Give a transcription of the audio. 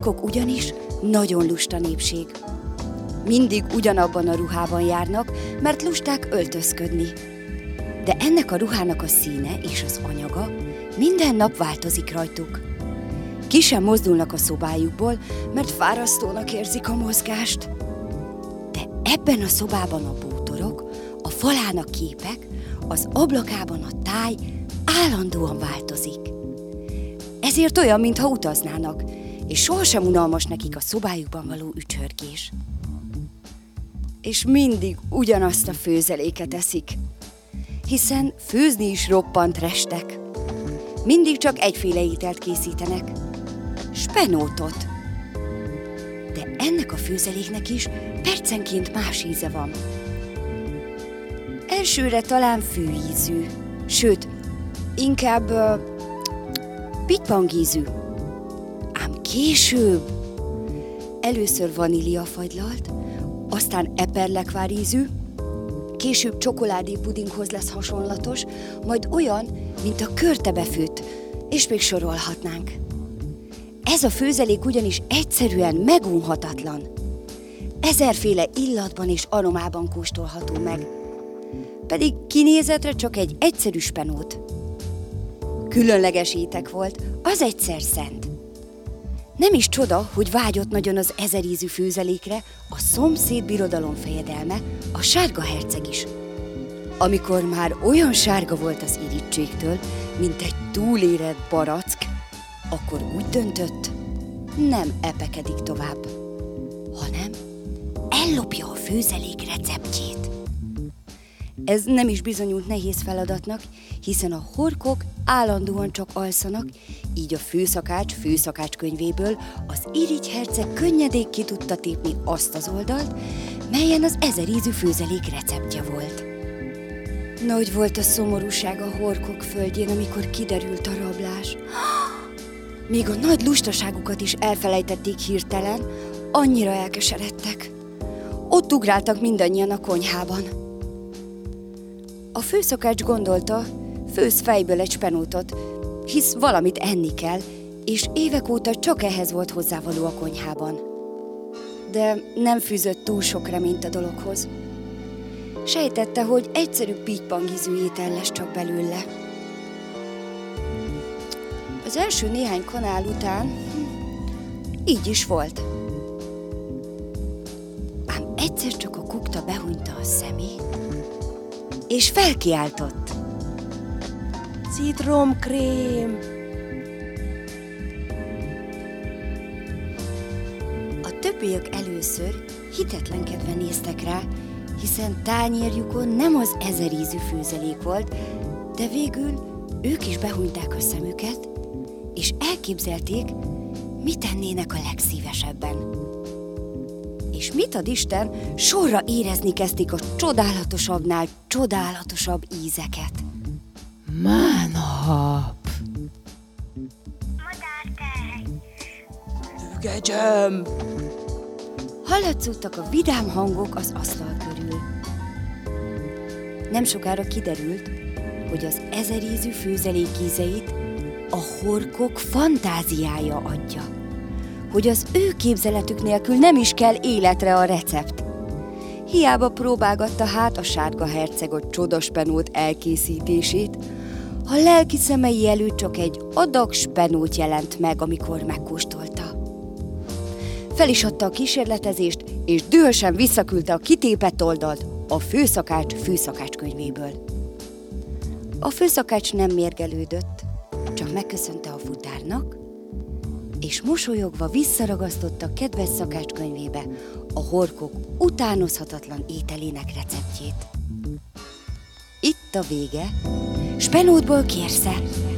horkok ugyanis nagyon lusta népség. Mindig ugyanabban a ruhában járnak, mert lusták öltözködni. De ennek a ruhának a színe és az anyaga minden nap változik rajtuk. Ki sem mozdulnak a szobájukból, mert fárasztónak érzik a mozgást. De ebben a szobában a bútorok, a falán a képek, az ablakában a táj állandóan változik. Ezért olyan, mintha utaznának, és sohasem unalmas nekik a szobájukban való ücsörgés. És mindig ugyanazt a főzeléket eszik, hiszen főzni is roppant restek. Mindig csak egyféle ételt készítenek, spenótot. De ennek a főzeléknek is percenként más íze van. Elsőre talán fűízű, sőt, inkább pittypangízű. Ám később először vaníliafagylalt, aztán eperlekvár ízű, később csokoládépudinghoz lesz hasonlatos, majd olyan, mint a körtebefőtt, és még sorolhatnánk. Ez a főzelék ugyanis egyszerűen megunhatatlan. Ezerféle illatban és aromában kóstolható meg, pedig kinézetre csak egy egyszerű spenót. Különleges étek volt, az egyszer szent. Nem is csoda, hogy vágyott nagyon az ezerízű főzelékre a szomszéd birodalom fejedelme, a sárga herceg is. Amikor már olyan sárga volt az irítségtől, mint egy túlérett barack, akkor úgy döntött, nem epekedik tovább, hanem ellopja a főzelék receptjét. Ez nem is bizonyult nehéz feladatnak, hiszen a horkok állandóan csak alszanak, így a főszakács könyvéből az irigy herceg könnyedén ki tudta tépni azt az oldalt, melyen az ezerízű főzelék receptje volt. Nagy volt a szomorúság a horkok földjén, amikor kiderült a rablás. Még a nagy lustaságukat is elfelejtették hirtelen, annyira elkeseredtek. Ott ugráltak mindannyian a konyhában. A főszakács gondolta, főz fejből egy spenótot, hisz valamit enni kell, és évek óta csak ehhez volt hozzávaló a konyhában. De nem fűzött túl sok reményt a dologhoz. Sejtette, hogy egyszerű pittypangízű étel lesz csak belőle. Az első néhány kanál után így is volt. Ám egyszer csak a kukta behúnyta a szemét, és felkiáltott. Citromkrém! A többiek először hitetlenkedve néztek rá, hiszen tányérjukon nem az ezerízű főzelék volt, de végül ők is behúnyták a szemüket, és elképzelték, mit tennének a legszívesebben. És mit ad Isten, sorra érezni kezdték a csodálatosabbnál csodálatosabb ízeket. Mánap! Madártej! Ügegyem! Hallatszódtak a vidám hangok az asztal körül. Nem sokára kiderült, hogy az ezerízű főzelék ízeit a horkok fantáziája adja, hogy az ő képzeletük nélkül nem is kell életre a recept. Hiába próbálgatta hát a sárga herceg a csodaspenót elkészítését, a lelki szemei előtt csak egy adag spenót jelent meg, amikor megkóstolta. Fel is adta a kísérletezést, és dühösen visszaküldte a kitépett oldalt a főszakács könyvéből. A főszakács nem mérgelődött, csak megköszönte a futárnak, és mosolyogva visszaragasztotta kedves szakácskönyvébe a horkok utánozhatatlan ételének receptjét. Itt a vége, spenótból kérsze!